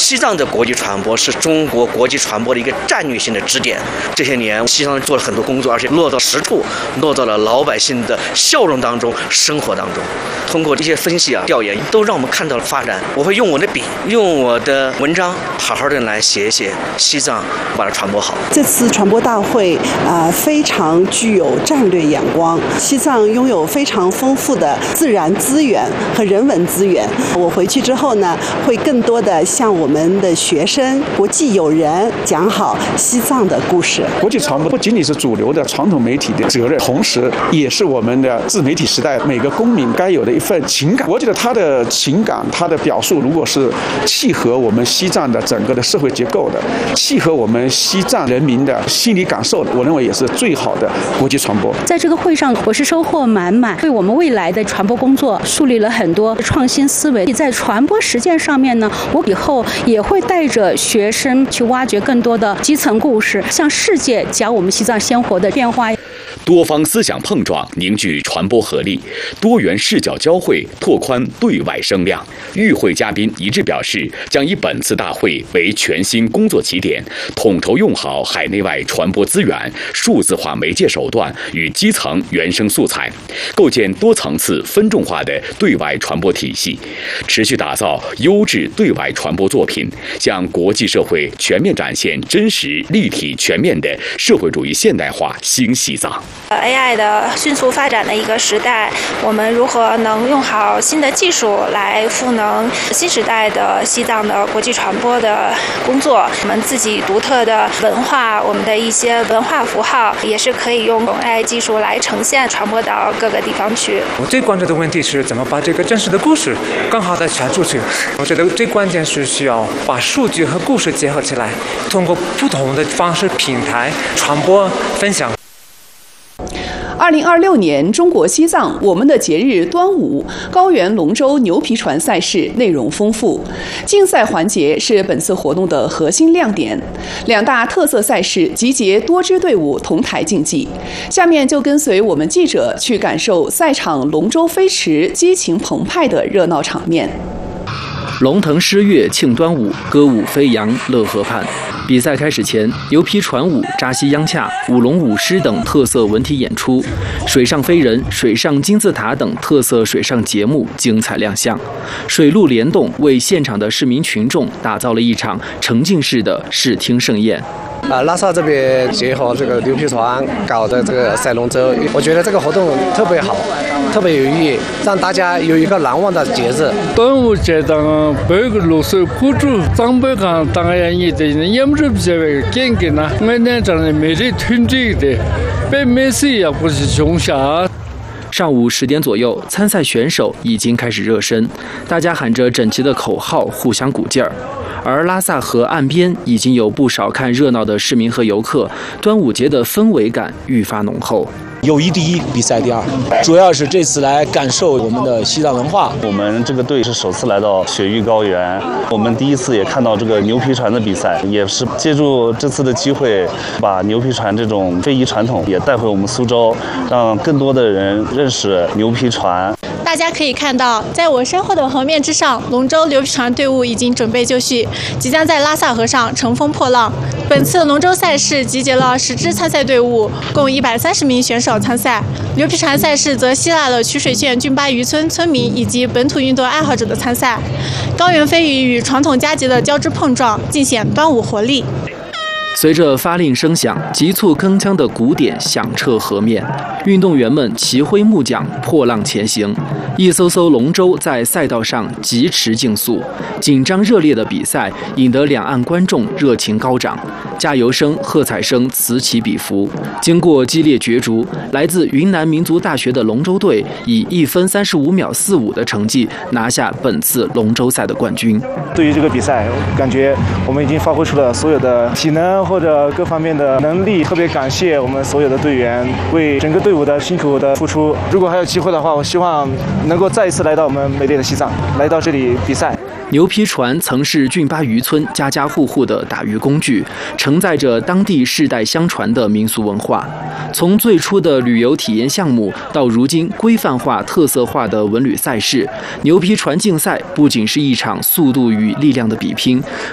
西藏的国际传播是中国国际传播的一个战略性的支点。这些年，西藏做了很多工作，而且落到实处，落到了老百姓的笑容当中、生活当中。通过这些分析调研，都让我们看到了发展。我会用我的笔，用我的文章，好好的来写一写西藏，把它传播好。 这次传播大会非常具有战略眼光。西藏拥有非常丰富的自然资源和人文资源。我回去之后呢，会更多的向我们的学生、国际友人讲好西藏的故事。 国际传播不仅仅是主流的传统媒体的责任，同时也是我们的自媒体时代每个公民该有的一份情感。我觉得他的情感，他的表述，如果是契合我们西藏的整个的社会结构的，契合我们西藏人民的心理感受的，我认为也是最好的国际传播。 在这个会上，我是收获满满，为我们未来的传播工作树立了很多创新思维。在传播实践上面呢，我以后也会带着学生去挖掘更多的基层故事，向世界讲我们西藏鲜活的变化。 多方思想碰撞，凝聚传播合力；多元视角交汇，拓宽对外声量。与会嘉宾一致表示，将以本次大会为全新工作起点，统筹用好海内外传播资源、数字化媒介手段与基层原生素材，构建多层次分众化的对外传播体系，持续打造优质对外传播作品，向国际社会全面展现真实、立体、全面的社会主义现代化新西藏。 AI 的迅速发展的一个时代，我们如何能用好新的技术来赋能新时代的西藏的国际传播的工作？我们自己独特的文化，我们的一些文化符号，也是可以用 AI 技术来呈现、传播到各个地方去。 我最关注的问题是怎么把这个真实的故事更好的传出去。我觉得最关键是需要把数据和故事结合起来，通过不同的方式、平台传播、分享。 2026年中国西藏我们的节日端午高原龙舟牛皮船赛事内容丰富，竞赛环节是本次活动的核心亮点。两大特色赛事集结多支队伍同台竞技。下面就跟随我们记者去感受赛场龙舟飞驰激情澎湃的热闹场面。 龙腾狮跃庆端午，歌舞飞扬乐河畔。比赛开始前，牛皮船舞、扎西央恰、舞龙舞狮等特色文体演出，水上飞人、水上金字塔等特色水上节目精彩亮相，水陆联动为现场的市民群众打造了一场沉浸式的视听盛宴。 拉萨这边结合这个牛皮船搞的这个赛龙舟，我觉得这个活动特别好，特别有意义，让大家有一个难忘的节日。 端午节当背个露水铺住，长辈看当然也得也不是比较健康呐，我那张的每日团队的，被美食也不是穷下。 上午10点左右，参赛选手已经开始热身，大家喊着整齐的口号，互相鼓劲儿。而拉萨河岸边已经有不少看热闹的市民和游客，端午节的氛围感愈发浓厚。 友谊第一，比赛第二，主要是这次来感受我们的西藏文化。 我们这个队是首次来到雪域高原，我们第一次也看到这个牛皮船的比赛，也是借助这次的机会，把牛皮船这种非遗传统也带回我们苏州，让更多的人认识牛皮船。 大家可以看到，在我身后的河面之上，龙舟牛皮船队伍已经准备就绪，即将在拉萨河上乘风破浪。本次龙舟赛事集结了10支参赛队伍，共130名选手参赛。牛皮船赛事则吸纳了曲水县峻巴渔村村民以及本土运动爱好者的参赛。高原飞鱼与传统佳节的交织碰撞，尽显端午活力。 随着发令声响，急促铿锵的鼓点响彻河面，运动员们齐挥木桨，破浪前行。一艘艘龙舟在赛道上疾驰竞速，紧张热烈的比赛引得两岸观众热情高涨，加油声、喝彩声此起彼伏。经过激烈角逐，来自云南民族大学的龙舟队以1分35秒45的成绩拿下本次龙舟赛的冠军。 对于这个比赛，感觉我们已经发挥出了所有的体能或者各方面的能力，特别感谢我们所有的队员为整个队伍的辛苦的付出。如果还有机会的话，我希望能够再一次来到我们美丽的西藏，来到这里比赛。 牛皮船曾是峻巴渔村家家户户的打渔工具，承载着当地世代相传的民俗文化。从最初的旅游体验项目到如今规范化、特色化的文旅赛事，牛皮船竞赛不仅是一场速度与力量的比拼，